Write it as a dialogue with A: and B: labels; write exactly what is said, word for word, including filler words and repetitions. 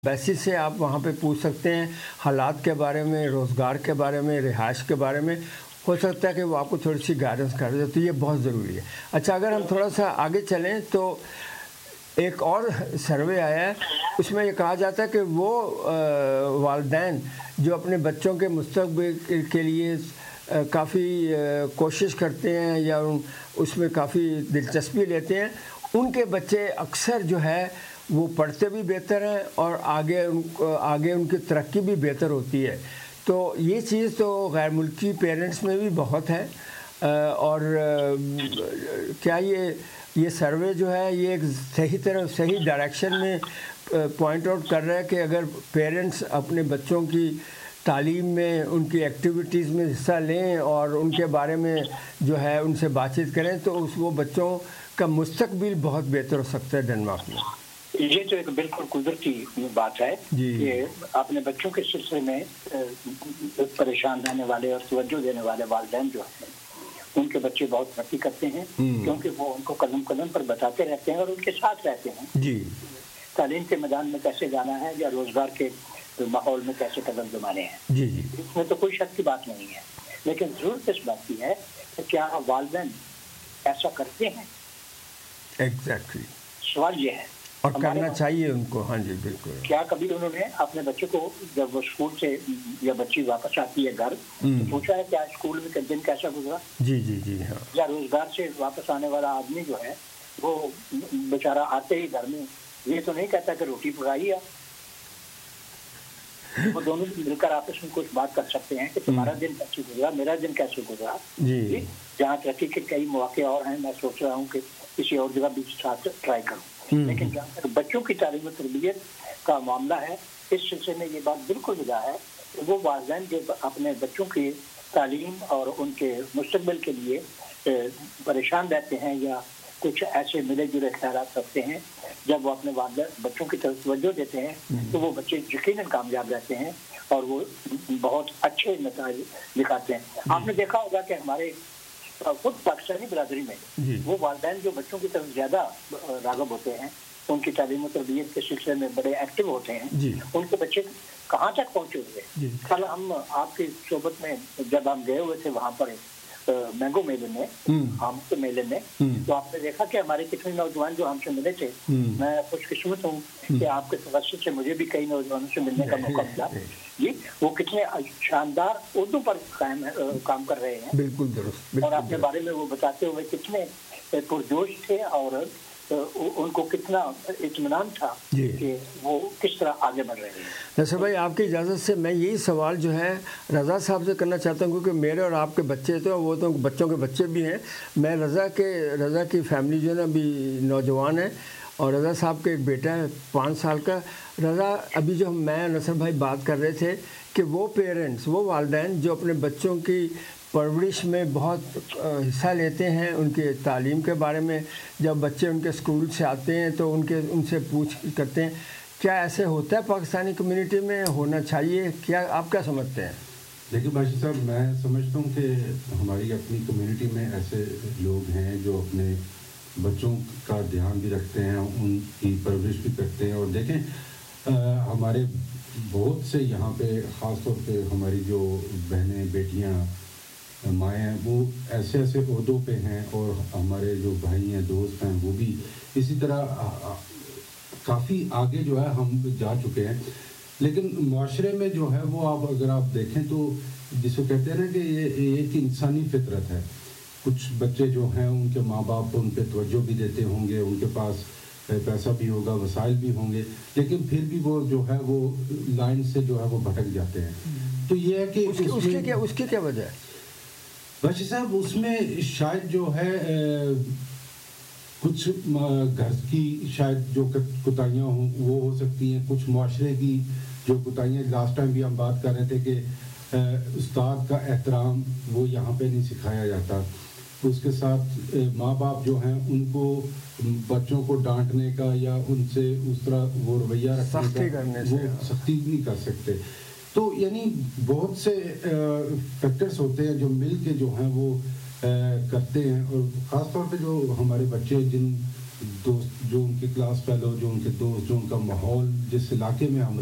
A: Basis سے آپ وہاں پہ پوچھ سکتے ہیں حالات کے بارے میں، روزگار کے بارے میں، رہائش کے بارے میں. ہو سکتا ہے کہ وہ آپ کو تھوڑی سی گائیڈنس کر دے، تو یہ بہت ضروری ہے. اچھا، اگر ہم تھوڑا سا آگے چلیں تو ایک اور سروے آیا ہے، اس میں یہ کہا جاتا ہے کہ وہ والدین جو اپنے بچوں کے مستقبل کے لیے کافی کوشش کرتے ہیں یا اس میں کافی دلچسپی لیتے ہیں، ان کے بچے اکثر جو ہے وہ پڑھتے بھی بہتر ہیں اور آگے ان آگے ان کی ترقی بھی بہتر ہوتی ہے. تو یہ چیز تو غیر ملکی پیرنٹس میں بھی بہت ہے. اور کیا یہ یہ سروے جو ہے یہ ایک صحیح طرح صحیح ڈائریکشن میں پوائنٹ آؤٹ کر رہا ہے کہ اگر پیرنٹس اپنے بچوں کی تعلیم میں، ان کی ایکٹیویٹیز میں حصہ لیں اور ان کے بارے میں جو ہے ان سے بات چیت کریں تو اس وہ بچوں کا مستقبل بہت بہتر ہو سکتا ہے ڈنمارک میں.
B: یہ تو ایک بالکل قدرتی بات ہے
A: جی.
B: کہ اپنے بچوں کے سلسلے میں پریشان رہنے والے اور توجہ دینے والے والدین جو ہیں ان کے بچے بہت ترقی کرتے ہیں، کیونکہ وہ ان کو قدم قدم پر بتاتے رہتے ہیں اور ان کے ساتھ رہتے ہیں.
A: جی.
B: تعلیم کے میدان میں کیسے جانا ہے یا روزگار کے ماحول میں کیسے قدم جمانے ہیں.
A: جی جی
B: اس میں تو کوئی شک کی بات نہیں ہے، لیکن ضرورت اس بات کی ہے کہ کیا والدین ایسا کرتے ہیں.
A: ایگزیکٹلی.
B: سوال یہ ہے
A: اور کرنا چاہیے ان کو. ہاں جی بالکل.
B: کیا کبھی انہوں نے اپنے بچے کو جب وہ اسکول سے یا بچی واپس آتی ہے گھر تو پوچھا ہے کیا اسکول میں دن کیسا گزرا؟
A: جی جی جی ہاں.
B: یا روزگار سے واپس آنے والا آدمی جو ہے وہ بیچارہ آتے ہی گھر میں یہ تو نہیں کہتا کہ روٹی پکائی ہے. وہ دونوں مل کر آپس میں کچھ بات کر سکتے ہیں کہ تمہارا دن کیسے گزرا، میرا دن کیسے گزرا.
A: جی.
B: جہاں ترقی کے کئی مواقع اور ہیں، میں سوچ رہا ہوں کہ کسی اور جگہ بھی ساتھ ٹرائی کروں. لیکن جہاں تک بچوں کی تعلیم و تربیت کا معاملہ ہے، اس سلسلے میں یہ بات بالکل وجہ ہے کہ وہ والدین جو اپنے بچوں کی تعلیم اور ان کے مستقبل کے لیے پریشان رہتے ہیں یا کچھ ایسے ملے جلے خیالات رکھتے ہیں، جب وہ اپنے والدین بچوں کی طرف توجہ دیتے ہیں تو وہ بچے یقیناً کامیاب رہتے ہیں اور وہ بہت اچھے نتائج دکھاتے ہیں. آپ نے دیکھا ہوگا کہ ہمارے خود پاکستانی برادری میں وہ والدین جو بچوں کی طرف زیادہ راغب ہوتے ہیں، ان کی تعلیم و تربیت کے سلسلے میں بڑے ایکٹیو ہوتے ہیں، ان کے بچے کہاں تک پہنچے ہوئے. کل ہم آپ کی صحبت میں جب ہم گئے ہوئے تھے وہاں پر مینگو میلے میں، آم کے میلے میں، تو آپ نے دیکھا کہ ہمارے کتنے نوجوان جو ہم سے ملے تھے. میں خوش قسمت ہوں کہ آپ کے توسط سے مجھے بھی کئی نوجوانوں سے ملنے کا موقع ملا. جی وہ کتنے شاندار اردو پر قائم کام کر رہے ہیں.
A: بالکل درست.
B: اور اپنے بارے میں وہ بتاتے ہوئے کتنے پرجوش تھے اور ان کو کتنا اطمینان تھا کہ وہ کس طرح آگے بڑھ رہے ہیں.
A: نصر بھائی آپ کی اجازت سے میں یہی سوال جو ہے رضا صاحب سے کرنا چاہتا ہوں، کیونکہ میرے اور آپ کے بچے تو وہ تو بچوں کے بچے بھی ہیں. میں رضا کے رضا کی فیملی جو ہے نا ابھی نوجوان ہے اور رضا صاحب کا ایک بیٹا ہے پانچ سال کا. رضا ابھی جو میں نصر بھائی بات کر رہے تھے کہ وہ پیرنٹس وہ والدین جو اپنے بچوں کی پرورش میں بہت حصہ لیتے ہیں، ان کے تعلیم کے بارے میں جب بچے ان کے اسکول سے آتے ہیں تو ان کے ان سے پوچھ کرتے ہیں. کیا ایسے ہوتا ہے پاکستانی کمیونٹی میں؟ ہونا چاہیے کیا؟ آپ کیا سمجھتے ہیں؟
C: دیکھیے باشی صاحب، میں سمجھتا ہوں کہ ہماری اپنی کمیونٹی میں ایسے لوگ ہیں جو اپنے بچوں کا دھیان بھی رکھتے ہیں، ان کی پرورش بھی کرتے ہیں. اور دیکھیں ہمارے بہت سے یہاں پہ خاص طور پہ ہماری جو بہنیں بیٹیاں مائیں ہیں وہ ایسے ایسے عہدوں پہ ہیں، اور ہمارے جو بھائی ہیں دوست ہیں وہ بھی اسی طرح کافی آگے جو ہے ہم جا چکے ہیں. لیکن معاشرے میں جو ہے وہ آپ اگر آپ دیکھیں تو جس کو کہتے ہیں نا کہ یہ ایک انسانی فطرت ہے. کچھ بچے جو ہیں ان کے ماں باپ ان پہ توجہ بھی دیتے ہوں گے، ان کے پاس پیسہ بھی ہوگا، وسائل بھی ہوں گے، لیکن پھر بھی وہ جو ہے وہ لائن سے جو ہے وہ بھٹک جاتے ہیں. تو یہ ہے کہ
A: اس کی کیا اس کی کیا وجہ ہے
C: باشی صاحب؟ اس میں شاید جو ہے کچھ گھر کی شاید جو کوتاہیاں ہوں وہ ہو سکتی ہیں، کچھ معاشرے کی جو کوتاہیاں. لاسٹ ٹائم بھی ہم بات کر رہے تھے کہ استاد کا احترام وہ یہاں پہ نہیں سکھایا جاتا. اس کے ساتھ ماں باپ جو ہیں ان کو بچوں کو ڈانٹنے کا یا ان سے اس طرح وہ رویہ رکھنے کا وہ سختی نہیں کر سکتے. تو یعنی بہت سے فیکٹرز ہوتے ہیں جو مل کے جو ہیں وہ کرتے ہیں. اور خاص طور پہ جو ہمارے بچے جن دوست جو ان کے کلاس فیلو جو ان کے دوست جو ان کا ماحول جس علاقے میں ہم